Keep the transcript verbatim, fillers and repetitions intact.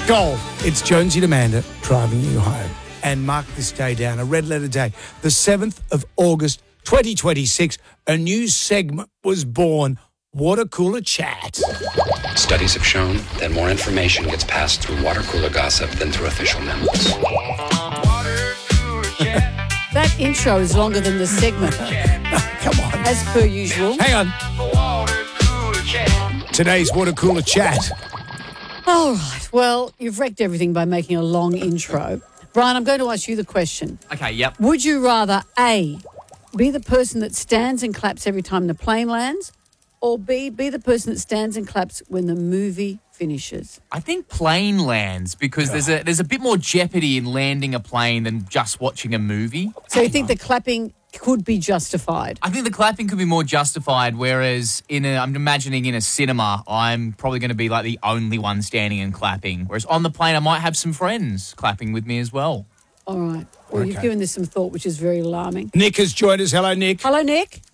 Golf. It's Jonesy and Amanda driving you home. And mark this day down, a red letter day, the seventh of August, twenty twenty-six. A new segment was born. Water Cooler Chat. Studies have shown that more information gets passed through water cooler gossip than through official memos. That intro is longer than the segment, Come on. as per usual. Hang on. Today's Water Cooler Chat. All right. Well, you've wrecked everything by making a long intro. Brian, I'm going to ask you the question. Okay, yep. Would you rather, A, be the person that stands and claps every time the plane lands, or B, be the person that stands and claps when the movie finishes? I think plane lands because there's a there's a bit more jeopardy in landing a plane than just watching a movie. So you think the clapping could be justified? I think the clapping could be more justified, whereas in a, I'm imagining in a cinema, I'm probably going to be like the only one standing and clapping. Whereas on the plane, I might have some friends clapping with me as well. All right. Well, Okay. you've given this some thought, which is very alarming. Nick has joined us. Hello, Nick. Hello, Nick.